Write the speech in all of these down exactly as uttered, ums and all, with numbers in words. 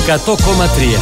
εκατό κόμμα τρία.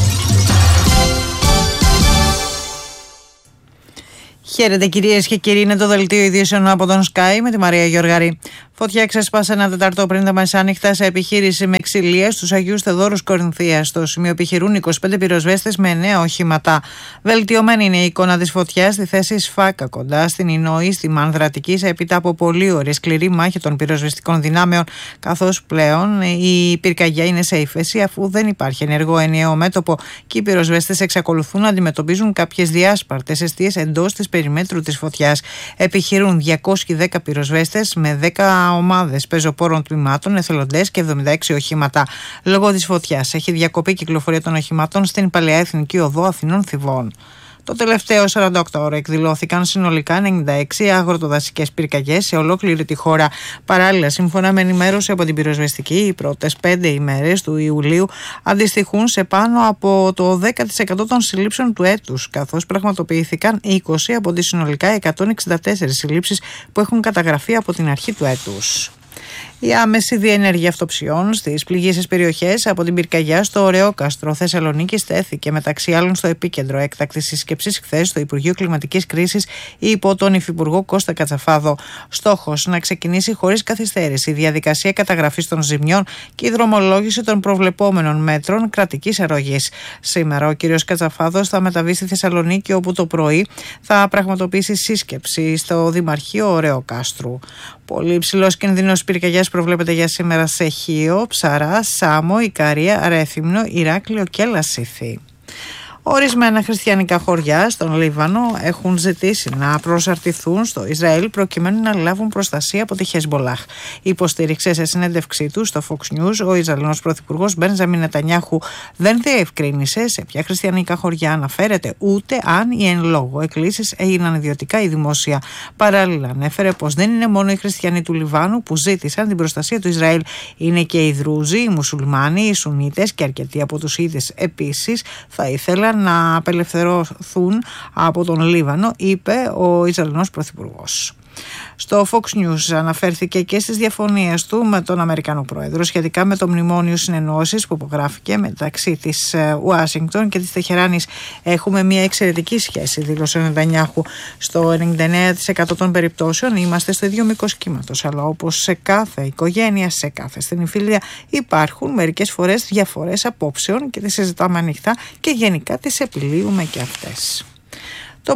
Χαίρετε κυρίες και κύριοι, είναι το δελτίο ειδήσεων από τον Sky με τη Μαρία Γεωργαρή. Φωτιά ξέσπασε ένα τετάρτο πριν τα μεσάνυχτα σε επιχείρηση με ξυλία στους Αγίους Θεοδόρους Κορινθίας. Στο σημείο επιχειρούν είκοσι πέντε πυροσβέστες με εννέα οχήματα. Βελτιωμένη είναι η εικόνα της φωτιάς στη θέση Σφάκα, κοντά στην Ινόη, στη Μανδρατική, έπειτα από πολύ ωραία σκληρή μάχη των πυροσβεστικών δυνάμεων, καθώς πλέον η πυρκαγιά είναι σε ύφεση, αφού δεν υπάρχει ενεργό ενιαίο μέτωπο και οι πυροσβέστες εξακολουθούν να αντιμετωπίζουν κάποιες διάσπαρτες εστίες εντός της περιμέτρου της φωτιάς. Επιχειρούν διακόσιοι δέκα πυροσβέστες με δέκα ομάδες πεζοπόρων τμήματων, εθελοντές και εβδομήντα έξι οχήματα. Λόγω της φωτιάς έχει διακοπεί η κυκλοφορία των οχημάτων στην Παλαιά Εθνική Οδό Αθηνών Θηβών. Το τελευταίο σαράντα οκτώ ώρο εκδηλώθηκαν συνολικά ενενήντα έξι αγροτοδασικές πυρκαγιές σε ολόκληρη τη χώρα. Παράλληλα, σύμφωνα με ενημέρωση από την πυροσβεστική, οι πρώτες πέντε ημέρες του Ιουλίου αντιστοιχούν σε πάνω από το δέκα τοις εκατό των συλλήψεων του έτους, καθώς πραγματοποιήθηκαν είκοσι από τις συνολικά εκατόν εξήντα τέσσερις συλλήψεις που έχουν καταγραφεί από την αρχή του έτους. Η άμεση διενέργεια αυτοψιών στις πληγήσεις περιοχές από την πυρκαγιά στο Ωρεόκαστρο Θεσσαλονίκη στέθηκε μεταξύ άλλων στο επίκεντρο έκτακτης σύσκεψης χθες στο Υπουργείο Κλιματικής Κρίσης υπό τον Υφυπουργό Κώστα Κατσαφάδο. Στόχος να ξεκινήσει χωρίς καθυστέρηση η διαδικασία καταγραφής των ζημιών και η δρομολόγηση των προβλεπόμενων μέτρων κρατικής αρρωγής. Σήμερα ο κ. Κατσαφάδος θα μεταβεί στη Θεσσαλονίκη, όπου το πρωί θα πραγματοποιήσει σύσκεψη στο Δημαρχείο Ωρεοκάστρου. Πολύ υψηλός κινδύνος πυρκαγιάς προβλέπεται για σήμερα σε Χίο, Ψαρά, Σάμο, Ικαρία, Ρέθυμνο, Ηράκλειο και Λασίθι. Ορισμένα χριστιανικά χωριά στον Λίβανο έχουν ζητήσει να προσαρτηθούν στο Ισραήλ προκειμένου να λάβουν προστασία από τη Χεσμολάχ. Υποστήριξε σε συνέντευξή του στο Fox News ο Ισραηλινός Πρωθυπουργός Μπένζαμιν Νετανιάχου δεν διευκρίνησε σε ποια χριστιανικά χωριά αναφέρεται, ούτε αν οι εν λόγω εκκλήσεις έγιναν ιδιωτικά ή δημόσια. Παράλληλα, ανέφερε πως δεν είναι μόνο οι χριστιανοί του Λιβάνου που ζήτησαν την προστασία του Ισραήλ. Είναι και οι Δρούζοι, οι Μουσουλμάνοι, οι Σουνίτες και αρκετοί από τους Σιήτες επίσης θα ήθελαν να απελευθερωθούν από τον Λίβανο, είπε ο Ισραηλινός Πρωθυπουργός. Στο Fox News αναφέρθηκε και στις διαφωνίες του με τον Αμερικανό Πρόεδρο σχετικά με το μνημόνιο συνεννόησης που υπογράφηκε μεταξύ της Ουάσιγκτον και της Τεχεράνης. Έχουμε μια εξαιρετική σχέση, δήλωσε ο Νετανιάχου. Στο ενενήντα εννέα τοις εκατό των περιπτώσεων είμαστε στο ίδιο μήκος κύματος, αλλά όπως σε κάθε οικογένεια, σε κάθε στενηφίλια υπάρχουν μερικές φορές διαφορές απόψεων και τις συζητάμε ανοιχτά και γενικά τις επιλύουμε και αυτές. Το,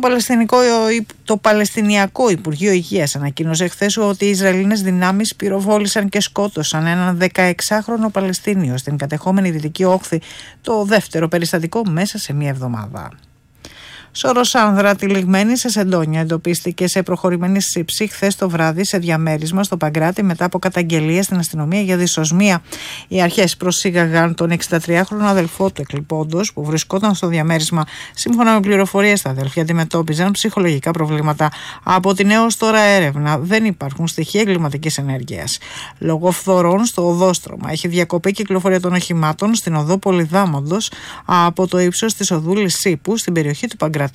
το Παλαιστινιακό Υπουργείο Υγείας ανακοίνωσε χθες ότι οι Ισραηλινές δυνάμεις πυροβόλησαν και σκότωσαν έναν δεκαεξάχρονο Παλαιστίνιο στην κατεχόμενη Δυτική Όχθη, το δεύτερο περιστατικό μέσα σε μία εβδομάδα. Σώρος άνδρα τυλιγμένη σε σεντόνια εντοπίστηκε σε προχωρημένη σύψη χθες το βράδυ σε διαμέρισμα στο Παγκράτη μετά από καταγγελία στην αστυνομία για δυσοσμία. Οι αρχές προσήγαγαν τον εξηντατριάχρονο αδελφό του εκλειπώντος που βρισκόταν στο διαμέρισμα. Σύμφωνα με πληροφορίες, τα αδελφιά αντιμετώπιζαν ψυχολογικά προβλήματα. Από την έως τώρα έρευνα δεν υπάρχουν στοιχεία εγκληματικής ενέργειας. Λόγω φθορών στο οδόστρωμα έχει διακοπεί η κυκλοφορία των οχημάτων στην οδό Πολυδάμοντος από το ύψος της οδού Λυσίπου στην περιοχή του Παγκράτη.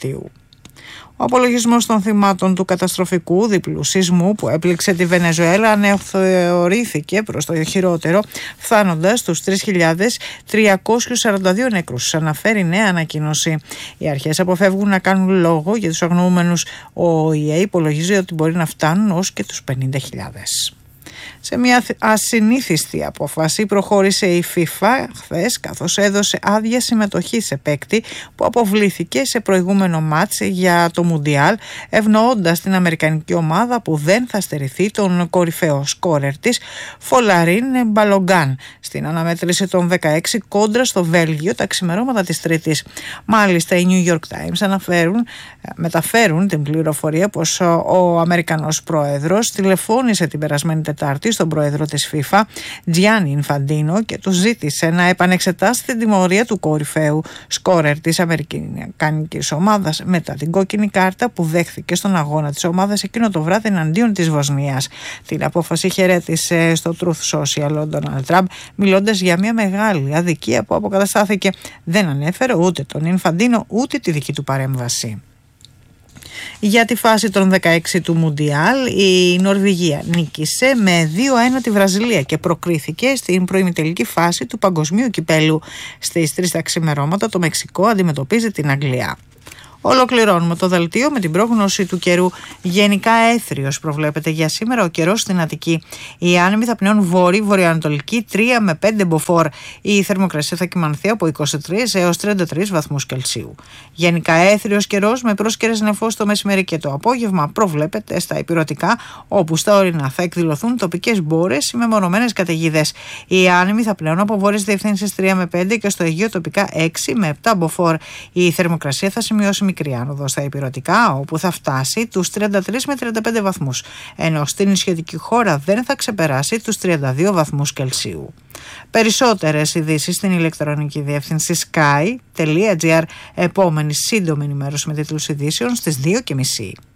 Ο απολογισμός των θυμάτων του καταστροφικού διπλού σεισμού που έπληξε τη Βενεζουέλα αναθεωρήθηκε προς το χειρότερο, φτάνοντας στους τρεις χιλιάδες τριακόσιους σαράντα δύο νεκρούς, αναφέρει νέα ανακοίνωση. Οι αρχές αποφεύγουν να κάνουν λόγο για τους αγνοούμενους. Ο ΟΗΕ υπολογίζει ότι μπορεί να φτάνουν ως και τους πενήντα χιλιάδες. Σε μια ασυνήθιστη απόφαση προχώρησε η FIFA χθες, καθώς έδωσε άδεια συμμετοχή σε παίκτη που αποβλήθηκε σε προηγούμενο μάτς για το Μουντιάλ, ευνοώντας την αμερικανική ομάδα που δεν θα στερηθεί τον κορυφαίο σκόρερ της, Φολαρίν Μπαλογκάν, στην αναμέτρηση των δεκαέξι κόντρα στο Βέλγιο τα ξημερώματα της Τρίτης. Μάλιστα, οι New York Times αναφέρουν, μεταφέρουν την πληροφορία πως ο Αμερικανός πρόεδρος τηλεφώνησε την περασμένη Τετάρτη στον πρόεδρο της FIFA, Τζιάννι Ινφαντίνο, και του ζήτησε να επανεξετάσει την τιμωρία του κορυφαίου σκόρερ της αμερικανικής ομάδας μετά την κόκκινη κάρτα που δέχθηκε στον αγώνα της ομάδας εκείνο το βράδυ εναντίον της Βοσνίας. Την απόφαση χαιρέτησε στο Truth Social ο Ντόναλντ Τραμπ, μιλώντας για μια μεγάλη αδικία που αποκαταστάθηκε. Δεν ανέφερε ούτε τον Ινφαντίνο ούτε τη δική του παρέμβαση. Για τη φάση των δεκαέξι του Μουντιάλ, η Νορβηγία νίκησε με δύο ένα τη Βραζιλία και προκρίθηκε στην προημιτελική φάση του Παγκοσμίου Κυπέλου. Στις τρεις τα ξημερώματα το Μεξικό αντιμετωπίζει την Αγγλία. Ολοκληρώνουμε το δελτίο με την πρόγνωση του καιρού. Γενικά έθριος προβλέπεται για σήμερα ο καιρός στην Αττική. Οι άνεμοι θα πνέουν βόρειο-βορειοανατολική τρία με πέντε μποφόρ. Η θερμοκρασία θα κυμανθεί από είκοσι τρία έως τριάντα τρεις βαθμούς Κελσίου. Γενικά έθριος καιρός με πρόσκαιρες νεφώσεις το μεσημέρι και το απόγευμα προβλέπεται στα ηπειρωτικά, όπου στα ορεινά θα εκδηλωθούν τοπικές μπόρες ή μεμονωμένες καταιγίδες. Οι άνεμοι θα πνέουν από βόρειες διευθύνσεις τρία με πέντε και στο Αιγαίο τοπικά έξι με επτά μποφόρ. Η θερμοκρασία θα σημειώσει μικρή άνοδο στα ηπειρωτικά, όπου θα φτάσει τους τριάντα τρεις με τριάντα πέντε βαθμούς, ενώ στην νησιωτική χώρα δεν θα ξεπεράσει τους τριάντα δύο βαθμούς Κελσίου. Περισσότερες ειδήσεις στην ηλεκτρονική διεύθυνση sky τελεία gr. Επόμενη σύντομη ενημέρωση με τίτλους ειδήσεων στις δύο και μισή.